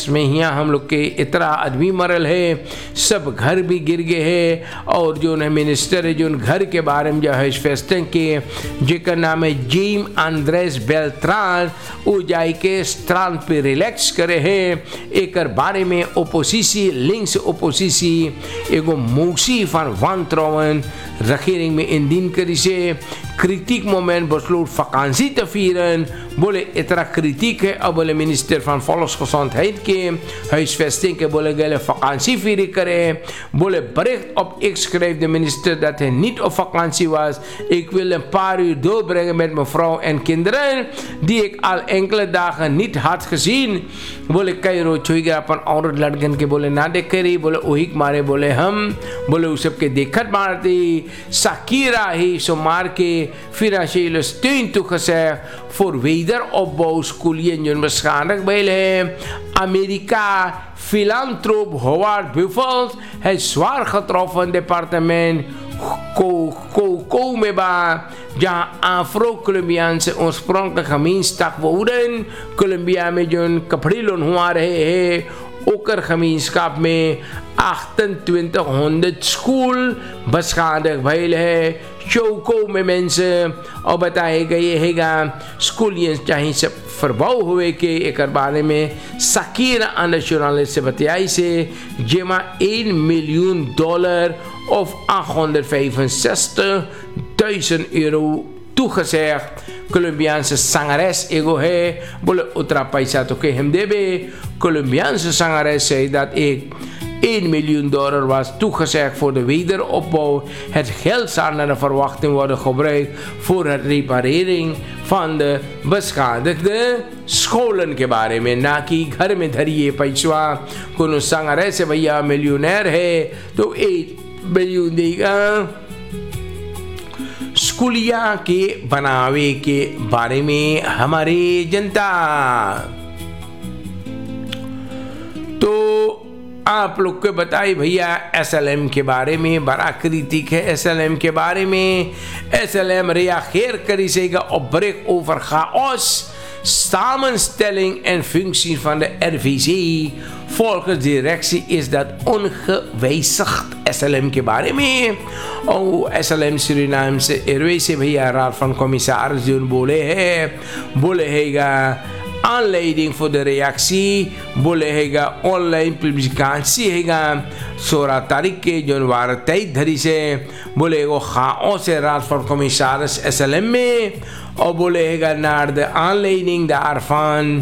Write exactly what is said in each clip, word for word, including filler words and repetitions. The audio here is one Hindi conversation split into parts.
में यहाँ हम लोग के इतना आदमी मरल है, सब घर भी गिर गए है। और जो न मिनिस्टर है जो घर के बारे में जो है फैसले के जेकर नाम है जीम आंद्रेस बेल्ट्रान, वो जाए के स्ट्रांड पे रिलैक्स करे है। एक बारे में ओपोजिसी लिंक्स ओपोजिसी एगो मूसी फन वन ट्रोवन रखेरिंग में इन दिन करी से क्रिटिक मोमेंट बसलोट फकांसी तफीरन बोले इतना क्रिटिक है। अब बोले मिनिस्टर फन फॉलोस को संत है के हइस फेस्टिंग के बोले गए फकांसी फिरी करे बोले break of एक्सक्राइब the minister that है NEET of फकांसी was ik wil een paar uur doorbrengen met mevrouw en kinderen die ik al enkele dagen niet had gezien। बोले कई रोज छुई गया अपन औरत लड़कन के बोले ना देख करी बोले ओहिक मारे बोले हम बोले उस सबके देखत मारती Shakira ही सो मार के financiële steun toegezegd voor wederopbouwschoolien die waarschijnlijk bij Amerika. Filantroop Howard Buffels het zwaar getroffen departement Comeba, jहाँ Afro-Colombiaanse oorspronkelijke gemeenschap wonen, Colombia में जो कपड़े लोन हुआ रहे हैं, ओकर gemeenschap में achtentwintig honderd school beschadigd भइल है, चौको में mensen और बताए गए हैगा स्कूलियंस चाहे सब फरबाव हुए के एक बारे में Shakira nationale से बताई से जेमा één miljoen dollar of achthonderdvijfenzestigduizend euro toegezegd। Colombiaanse zangeres ego है बोले उतना पैसा तो के हम देबे। Colombiaanse zangeres zei dat ik één miljoen dollar was toegezegd voor de wederopbouw. Het geld zou naar de verwachting worden gebruikt voor het reparering van de beschadigde scholen के बारे में, ना कि घर में धरिए पैसा। कोनो zangeres भैया मिलियनेर है तो एक मिलियन देगा स्कूलिया के बनावे के बारे में हमारे जनता। तो आप लोग को बताइए भैया एस एल एम के बारे में बड़ा क्रिटिक है। एस एल एम के बारे में एस एल एम रिया खेर करी सेगा और break over chaos samenstelling en functie van de R V C volgens directie is dat ongewijzigd। S L M के बारे में और S L M Suriname से एयरवे से भैया रात van commissaris जो बोले है बोले हैगा aanleiding voor de reactie बोले हैगा ऑनलाइन publicatie हैगा सोलह तारीख के जो वार tijd धरी से बोले वो chaos से रात van commissaris S L M में और बोले हैगा naar de aanleiding daarvan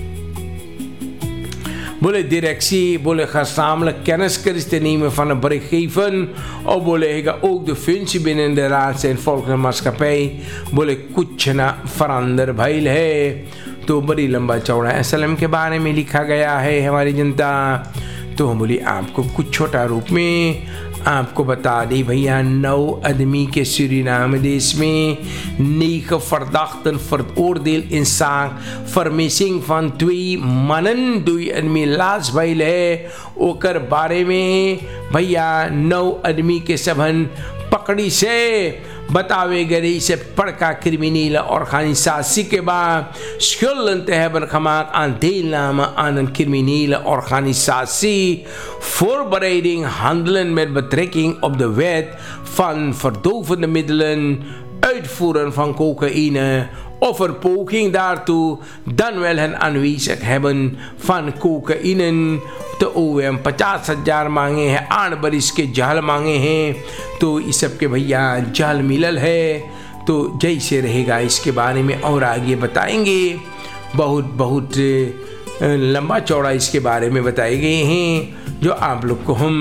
बोले directie बोले gezamenlijk kenniskennis te nemen van een berichtgeven of बोले हैगा ook de functie binnen de raad zijn volgende maatschappij बोले कुछ ना फरांदर भइल है। तो बड़ी लंबा चौड़ा एस एल एम के बारे में लिखा गया है हमारी जनता। तो हम बोली आपको कुछ छोटा रूप में आपको बता दी भैया नौ आदमी के सूरीनाम देश में negen verdachten veroordeeld in zaak vermissing van twee mannen door een milaas भइल है। ओकर बारे में भैया नौ आदमी के सबन पकड़ी से बतावे गई से पड़का क्रिमिनल organisatie के बाद schulden te hebben gemaakt aan deelname aan een criminele organisatie, voorbereiding handelen met betrekking op de wet van verdovende middelen, uitvoeren van cocaïne of een poging daartoe, dan wel het aanwezig hebben van cocaïne तो वो हम पचास हजार मांगे हैं, आठ बरिस के जाल मांगे हैं। तो इस सब के भैया जाल मिलल है। तो जैसे रहेगा इसके बारे में और आगे बताएंगे। बहुत बहुत लंबा चौड़ा इसके बारे में बताए गए हैं जो आप लोग को हम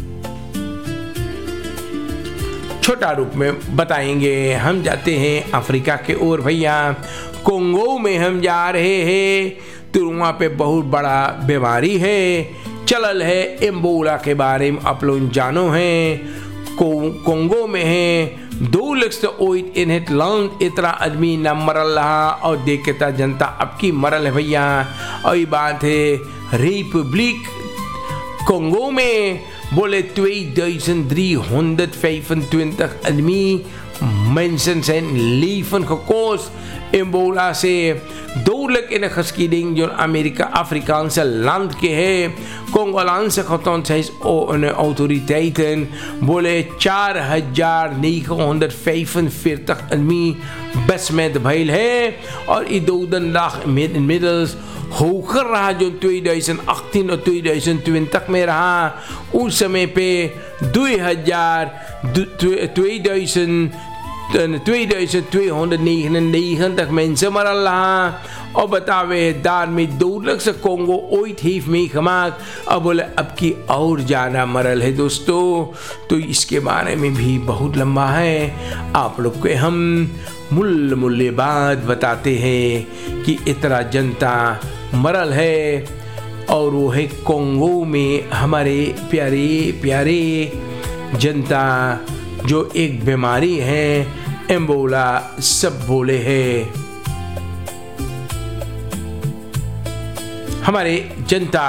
छोटा रूप में बताएंगे। हम जाते हैं अफ्रीका के ओर भैया। कोंगो में हम जा रहे हैं तो वहाँ पे बहुत बड़ा बीमारी है चलल है। एम्बोला के बारे में आप लोग जानो हैं। कोंगो में है दो लक्ष्य ओइट इन हिट लॉन्ग इतना आदमी न मरल रहा और देखता जनता अब की मरल है भैया। और ये बात है रिपब्लिक कोंगो में बोले tweeduizend driehonderdvijfentwintig आदमी mensen zijn leven gekost Embola se duidelijk in de geschiedenis van Amerika, Afrikaanse land ke है Congolanse gezondheidsautoriteiten बोले चार हजार नौ सौ vijfenveertig आदमी besmet भइल है और ई dodendag inmiddels hoger रहा जो twenty eighteen और twenty twenty में रहा उस समय पे दो हज़ार tweeduizend tweehonderdnegenennegentig mensen maar Allah और बतावे दार में दुर्लभ से कोंगो ooit heeft meegemaakt अब बोले अब की और ज़्यादा मरल है दोस्तों। तो इसके बारे में भी बहुत लंबा है, आप लोग को हम मूल मूल्य बात बताते हैं कि इतना जनता मरल है और वो है कोंगो में हमारे प्यारे प्यारे जनता जो एक बीमारी है एम्बोला सब बोले हैं हमारे जनता।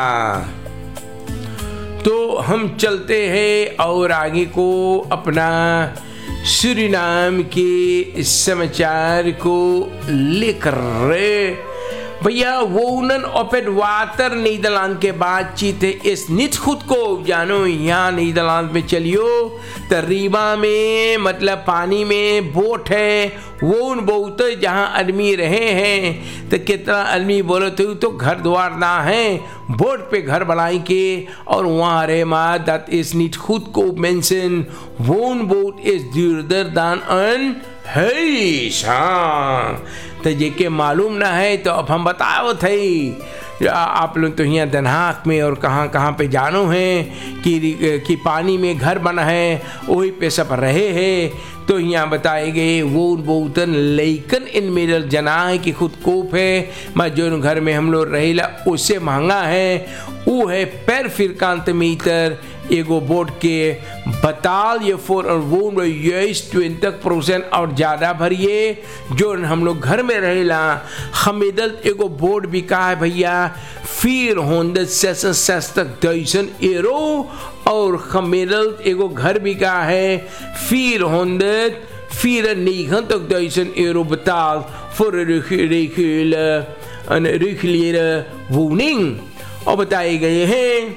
तो हम चलते हैं और आगे को अपना सूरीनाम के समाचार को लेकर भैया वोनन ओपेट वाटर नीदरलैंड के बातचीत है इस निच खुद को जानो यहाँ नीदरलैंड में चलियो तरीबा में मतलब पानी में बोट है वो उन बहुत जहाँ आदमी रहे हैं तो कितना आदमी बोले तो तो घर द्वार ना है बोट पे घर बनाई के और वहाँ रहे माँ दैट इज नीट खुद को मेंशन वोन बोट इज ड्यूरर दान अन है हाँ तो जे के मालूम ना है तो अब हम बताओ थे आप लोग तो यहाँ दनहाक में और कहाँ कहाँ पे जानो हैं कि कि पानी में घर बना है वही पे सब रहे हैं। तो यहाँ बताए गए वो बहुतन लेकिन इन मेरल जना है कि खुद कोप है मैं जो घर में हम लोग रहेला उससे महंगा है वो है पर फिरकांत मीटर एगो बोट के बताल ये फोर और वो यस ट्वेंटी परसेंट और ज़्यादा भरिए जो हम लोग घर में रहेला हमेदल एगो बोट बिका है भैया फिर होंदे सेसन सेस्तक दर्शन एरो और हमेदल एगो घर बिका है फिर होंदे फिर निगन तक दर्शन एरो बताल for een reguliere, een reguliere woning. और बताए गए हैं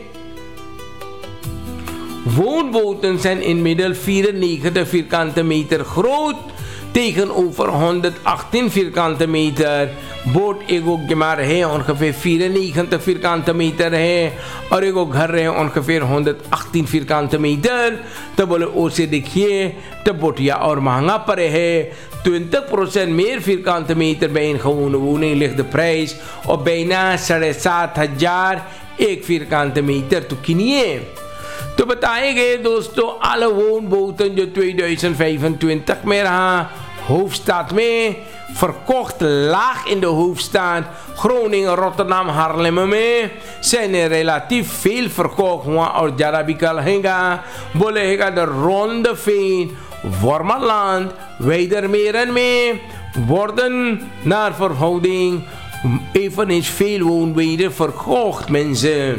woonboten zijn inmiddels vierennegentig vierkante meter groot tegenover honderdachttien vierkante meter. Boat एगो गेमार है ongeveer vierennegentig vierkante meter है और एगो घर है ongeveer honderdachttien vierkante meter. तो बोले उसे देखिए तो बोटिया और महंगा पड़े है twintig procent meer vierkante meter bij een gewone woning ligt de prijs op bijna साढ़े सात हजार एक vierkante meter तो किनिए। तो बताए गए दोस्तों alle woonboten जो tweeduizend vijfentwintig में रहा hoofdstad में verkocht laag in de hoofdstad Groningen, Rotterdam, Haarlem में zijn er relatief veel verkocht हुआ और ज़्यादा बिका रहेगा। बोलेगा de Rondeveen, Wormerland, Weidermeren में worden naar verhouding eveneens veel woonwegen verkocht mensen।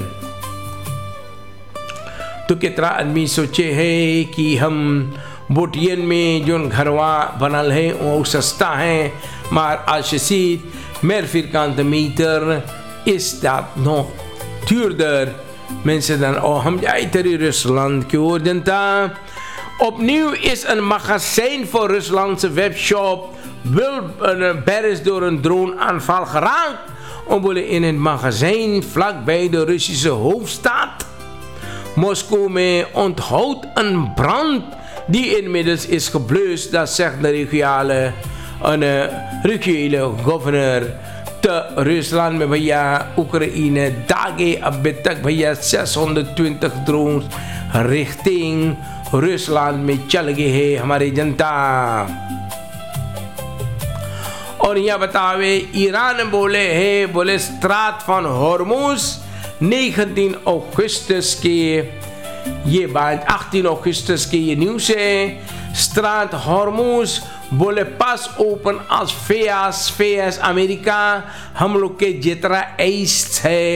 तो कितना आदमी सोचे है कि हम बोटियन में जो घरवा बनल है वो सस्ता है maar als je ziet meer vierkante meter is dat nog duurder mensen dan oh हम जाते हैं Rusland क्यों जनता। Opnieuw is een magazijn voor Ruslandse webshop Wilberforce door een droneaanval geraakt. Omwille in het magazijn vlakbij de Russische hoofdstad Moskou mee onthoudt een brand die inmiddels is geblust. Dat zegt de regionale, een uh, regionale governor te Rusland में भैया Oekraïne दागे अब तक भैया zeshonderdtwintig drones richting Rusland में चल गए हैं हमारी जनता। और यहाँ बतावे ईरान बोले है बोले स्ट्रात van Hormuz negentien augustus के ये बात achttien augustus के ये न्यूज़ है। स्ट्रात Hormuz बोले पास open als V S V S America हम लोग के जितना ईस्ट है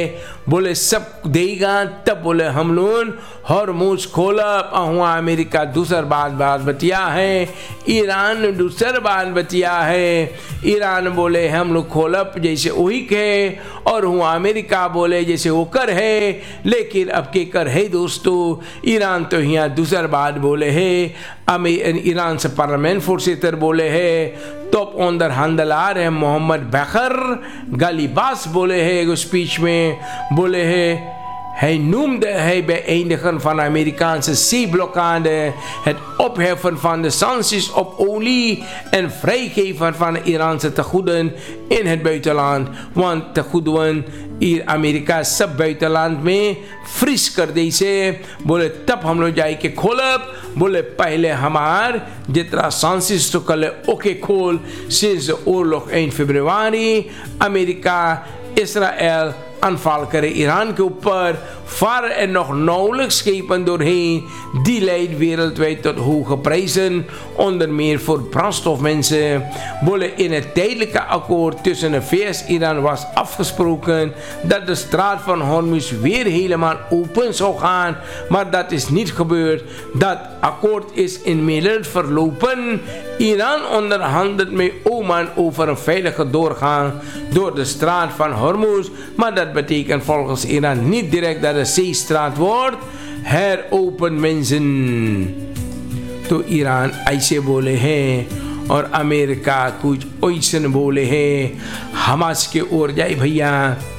बोले सब देगा तब बोले हम लोग हॉर्मोज खोलब अहुआ अमेरिका दूसर बात बात बतिया है, ईरान दूसर बात बतिया है। ईरान बोले हम लोग खोलब जैसे वही के, और हुआ अमेरिका बोले जैसे वो कर है, लेकिन अब के कर है दोस्तों, ईरान तो यहाँ दूसर बात बोले है। ईरान से पार्लियामेंट फोर्सेतर बोले है, टॉप ऑनर हंदलार है मोहम्मद बैकर गालिबास बोले है एक स्पीच में, बोले है hij noemde hij beëindigen van de Amerikaanse zeeblokkade, het opheffen van de sancties op olie en vrijgeven van de Iraanse tegoeden in het buitenland. Want tegoeden in Amerika सब buitenland में फ्रीज कर दी से, बोले तब हम लोग जाए के खोलब, बोले पहले हमार जितना सांसिस तो कल ओके खोल sinds oorlog eind februari Amerika Israël aanval करे ईरान के ऊपर, var er nog nauwelijks schepen doorheen. Die leidt wereldwijd tot hoge prijzen, onder meer voor brandstofmensen. Bolle in het tijdelijke akkoord tussen de V S en Iran was afgesproken dat de straat van Hormuz weer helemaal open zou gaan, maar dat is niet gebeurd. Dat akkoord is inmiddels verlopen. Iran onderhandelt met Oman over een veilige doorgang door de straat van Hormuz, maar dat betekent volgens Iran niet direct dat de zeestraat wordt heropend mensen. तो ईरान ऐसे बोले हैं और अमेरिका कुछ ऐसे बोले हैं। हमास के ओर जाए भैया,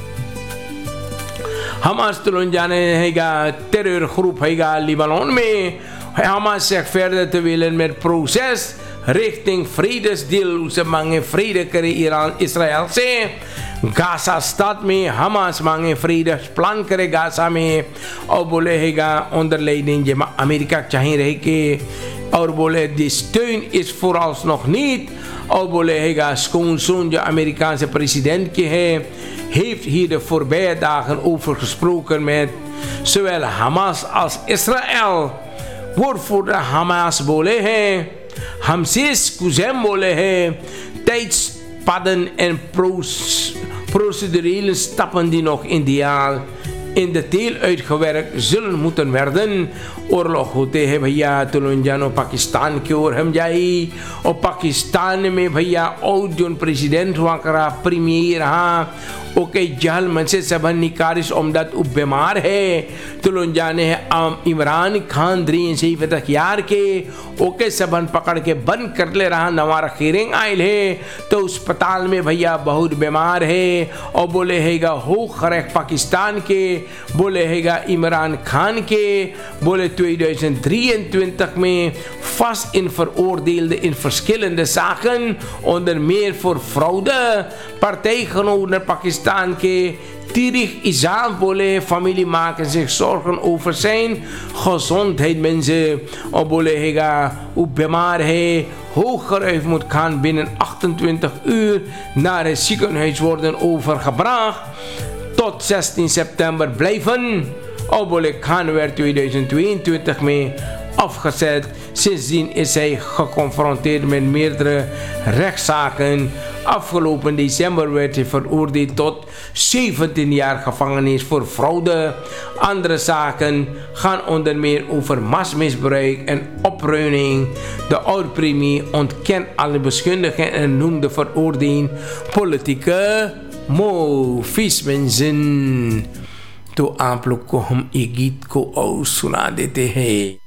हमास तो जाने हैगा terror groep हैगा लिबानोन में। Hamas zegt verder te willen met proces richting vredesdeal. Ze मांगे vrede करे ईरान इसराइल से। गाजा स्टात में हमास मांगे vrede प्लान करे गाजा में, और बोले हैगा onder leiding je Amerika चाहिए रहे के, और बोले die steun is vooralsnog niet, और बोले हैगा schoonzoon de Amerikaanse president की है, heeft hier de voorbije dagen over gesproken met zowel Hamas als Israël. Woordvoerder Hamas बोले हैं, Hamzis Kuzem बोले हैं, tijdspaden en procedurele stappen die nog ideaal in detail uitgewerkt zullen moeten werden. ओरलॉग होते हैं भैया तुलंजानो पाकिस्तान की ओर हम जाई, और पाकिस्तान में भैया और जो प्रेसिडेंट हुआ करा प्रीमियर हाँ ओके जहल मन से सबन निकारिश उमदत उब बीमार है तुलंजाने हैं इमरान खान द्रीन से फतक यार के ओके सबन पकड़ के बंद कर ले रहा नवारा खीरेंग आयल है, तो अस्पताल में भैया बहुत बीमार है, और बोले हैगा हो खरेक पाकिस्तान के, बोले हैगा इमरान खान के, बोले tweeduizend drieëntwintig mee vast in veroordeelde in verschillende zaken, onder meer voor fraude. Partijgenoten Pakistan ke Tariq Izam बोले familie maken zich zorgen over zijn gezondheid mensen, और बोले हैगा वो बीमार है, hooggeruimd moet gaan binnen achtentwintig uur naar het ziekenhuis worden overgebracht, tot zestien september blijven. Obole Khan werd tweeduizend tweeëntwintig mee afgezet. Sindsdien is hij geconfronteerd met meerdere rechtszaken. Afgelopen december werd hij veroordeeld tot zeventien jaar gevangenis voor fraude. Andere zaken gaan onder meer over machtsmisbruik en opreuning. De oud-premier ontkent alle beschuldigingen en noemde veroordeling politieke मोफिस तो आप लोग को हम एक गीत को और सुना देते हैं।